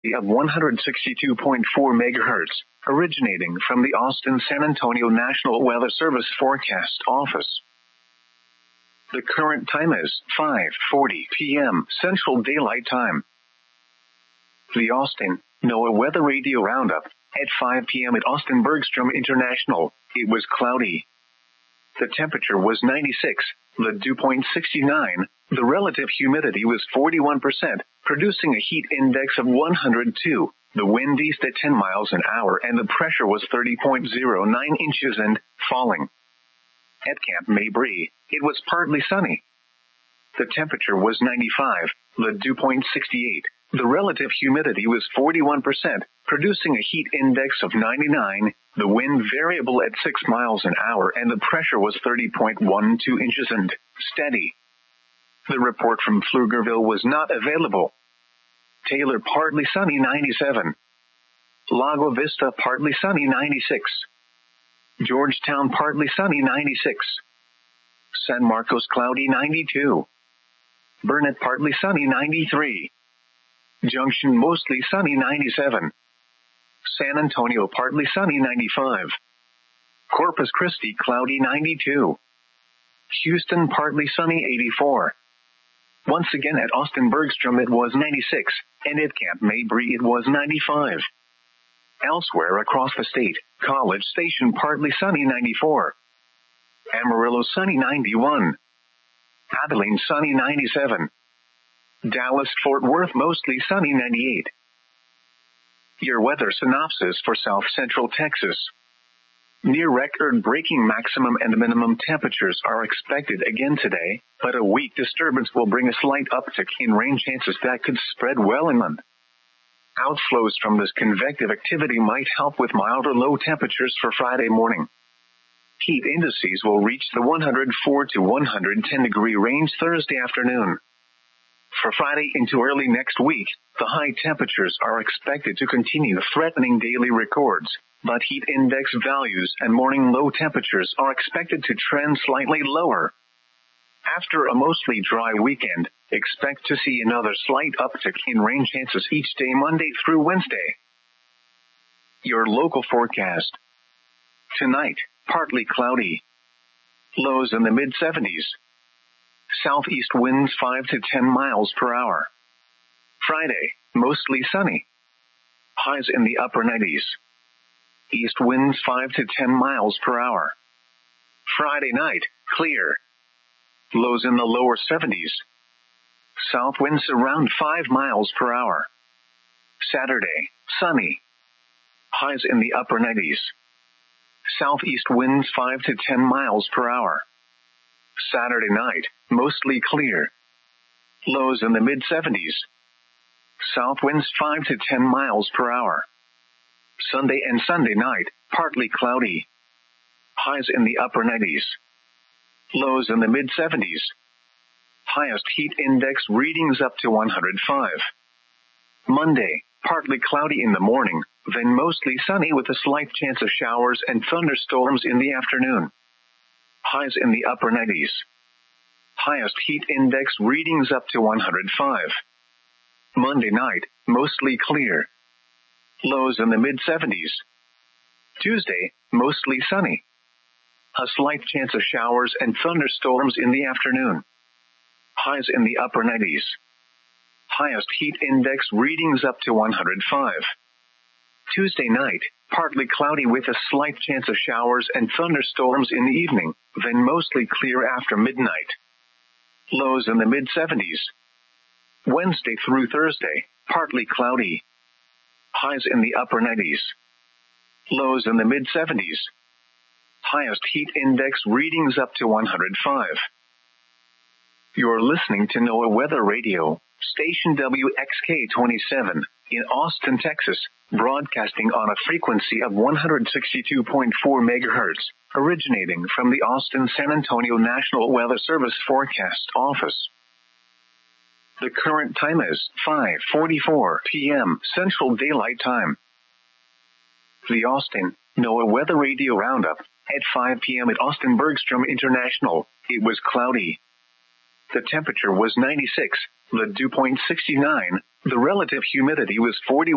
of 162.4 megahertz, originating from the Austin San Antonio National Weather Service Forecast Office. The current time is 5:40 p.m. Central Daylight Time. The Austin NOAA Weather Radio Roundup. At 5 p.m. at Austin Bergstrom International, it was cloudy. The temperature was 96, the dew point 69, the relative humidity was 41%, producing a heat index of 102, the wind east at 10 miles an hour, and the pressure was 30.09 inches and falling. At Camp Mabry, it was partly sunny. The temperature was 95, the dew point 68, the relative humidity was 41%, producing a heat index of 99, the wind variable at 6 miles an hour, and the pressure was 30.12 inches and steady. The report from Pflugerville was not available. Taylor partly sunny 97. Lago Vista partly sunny 96. Georgetown partly sunny 96. San Marcos cloudy 92. Burnett partly sunny 93. Junction mostly sunny 97. San Antonio partly sunny 95. Corpus Christi cloudy 92. Houston partly sunny 84. Once again at Austin Bergstrom it was 96, and at Camp Mabry it was 95. Elsewhere across the state, College Station partly sunny 94. Amarillo sunny 91. Abilene sunny 97. Dallas-Fort Worth mostly sunny 98. Your weather synopsis for South Central Texas. Near record-breaking maximum and minimum temperatures are expected again today, but a weak disturbance will bring a slight uptick in rain chances that could spread well inland. Outflows from this convective activity might help with milder low temperatures for Friday morning. Heat indices will reach the 104 to 110 degree range Thursday afternoon. For Friday into early next week, the high temperatures are expected to continue threatening daily records, but heat index values and morning low temperatures are expected to trend slightly lower. After a mostly dry weekend, expect to see another slight uptick in rain chances each day Monday through Wednesday. Your local forecast. Tonight, partly cloudy. Lows in the mid-70s. Southeast winds 5 to 10 miles per hour. Friday, mostly sunny. Highs in the upper 90s. East winds 5 to 10 miles per hour. Friday night, clear. Lows in the lower 70s. South winds around 5 miles per hour. Saturday, sunny. Highs in the upper 90s. Southeast winds 5 to 10 miles per hour. Saturday night, mostly clear. Lows in the mid-70s. South winds 5 to 10 miles per hour. Sunday and Sunday night, partly cloudy. Highs in the upper 90s. Lows in the mid-70s. Highest heat index readings up to 105. Monday, partly cloudy in the morning, then mostly sunny with a slight chance of showers and thunderstorms in the afternoon. Highs in the upper 90s. Highest heat index readings up to 105. Monday night, mostly clear. Lows in the mid-70s. Tuesday, mostly sunny. A slight chance of showers and thunderstorms in the afternoon. Highs in the upper 90s. Highest heat index readings up to 105. Tuesday night, partly cloudy with a slight chance of showers and thunderstorms in the evening, then mostly clear after midnight. Lows in the mid-70s. Wednesday through Thursday, partly cloudy. Highs in the upper 90s. Lows in the mid-70s. Highest heat index readings up to 105. You're listening to NOAA Weather Radio, station WXK-27, in Austin, Texas, broadcasting on a frequency of 162.4 megahertz, originating from the Austin San Antonio National Weather Service Forecast Office. The current time is 5:44 p.m. Central Daylight Time. The Austin NOAA Weather Radio Roundup. At 5 p.m. at Austin Bergstrom International, it was cloudy. The temperature was 96, the dew point 69, the relative humidity was 41%.